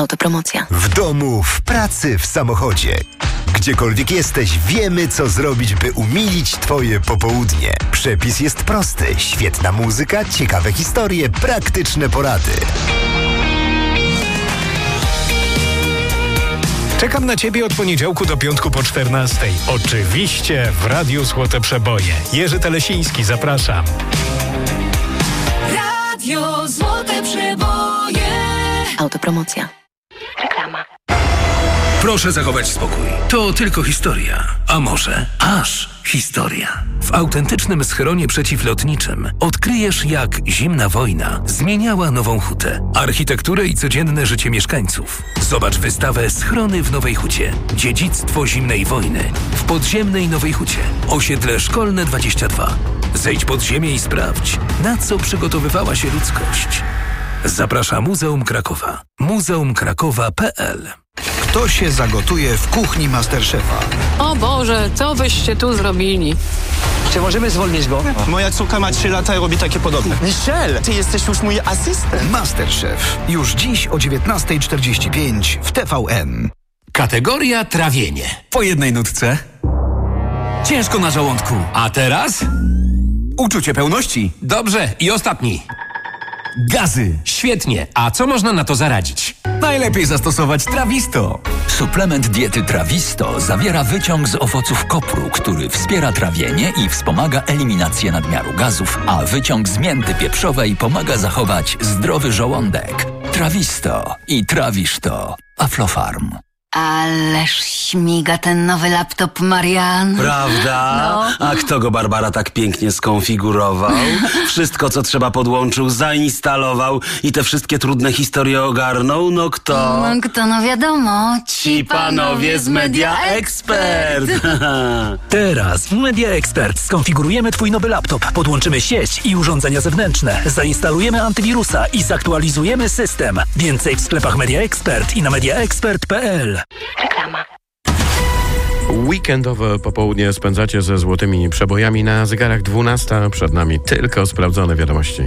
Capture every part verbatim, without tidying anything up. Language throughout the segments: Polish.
Autopromocja. W domu, w pracy, w samochodzie. Gdziekolwiek jesteś, wiemy, co zrobić, by umilić Twoje popołudnie. Przepis jest prosty. Świetna muzyka, ciekawe historie, praktyczne porady. Czekam na Ciebie od poniedziałku do piątku po czternastej. Oczywiście w Radiu Złote Przeboje. Jerzy Telesiński, zapraszam. Radio Złote Przeboje. Autopromocja. Reklama. Proszę zachować spokój. To tylko historia. A może aż historia. W autentycznym schronie przeciwlotniczym odkryjesz, jak zimna wojna zmieniała Nową Hutę, architekturę i codzienne życie mieszkańców. Zobacz wystawę Schrony w Nowej Hucie. Dziedzictwo zimnej wojny. W podziemnej Nowej Hucie. Osiedle Szkolne dwadzieścia dwa. Zejdź pod ziemię i sprawdź, na co przygotowywała się ludzkość. Zaprasza Muzeum Krakowa. muzeum krakowa kropka p l. Kto się zagotuje w kuchni Masterchefa? O Boże, co wyście tu zrobili? Czy możemy zwolnić go? Moja córka ma trzy lata i robi takie podobne. Michel, ty jesteś już mój asystent. Masterchef. Już dziś o dziewiętnasta czterdzieści pięć w T V N. Kategoria trawienie. Po jednej nutce. Ciężko na żołądku. A teraz? Uczucie pełności. Dobrze. I ostatni. Gazy. Świetnie. A co można na to zaradzić? Najlepiej zastosować Trawisto. Suplement diety Trawisto zawiera wyciąg z owoców kopru, który wspiera trawienie i wspomaga eliminację nadmiaru gazów, a wyciąg z mięty pieprzowej pomaga zachować zdrowy żołądek. Trawisto i trawisz to. Aflofarm. Ależ śmiga ten nowy laptop, Marian. Prawda? No. A kto go, Barbara, tak pięknie skonfigurował? Wszystko, co trzeba, podłączył, zainstalował i te wszystkie trudne historie ogarnął? No kto? No kto, no wiadomo. Ci panowie z Media Expert. Teraz w Media Expert skonfigurujemy Twój nowy laptop, podłączymy sieć i urządzenia zewnętrzne, zainstalujemy antywirusa i zaktualizujemy system. Więcej w sklepach Media Expert i na media expert kropka p l. Reklama. Weekendowe popołudnie spędzacie ze złotymi przebojami. Na zegarach dwunasta, przed nami tylko sprawdzone wiadomości.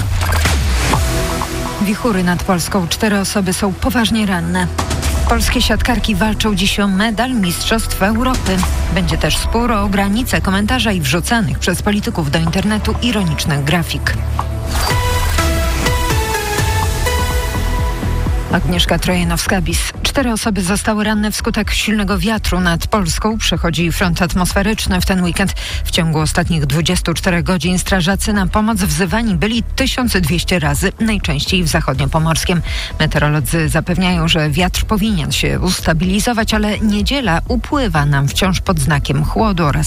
Wichury nad Polską. Cztery osoby są poważnie ranne. Polskie siatkarki walczą dziś o medal Mistrzostw Europy. Będzie też spór o granice komentarza i wrzucanych przez polityków do internetu ironicznych grafik. Agnieszka Trojanowska-Bis. Cztery osoby zostały ranne wskutek silnego wiatru nad Polską. Przechodzi front atmosferyczny w ten weekend. W ciągu ostatnich dwudziestu czterech godzin strażacy na pomoc wzywani byli tysiąc dwieście razy, najczęściej w zachodniopomorskiem. Meteorolodzy zapewniają, że wiatr powinien się ustabilizować, ale niedziela upływa nam wciąż pod znakiem chłodu oraz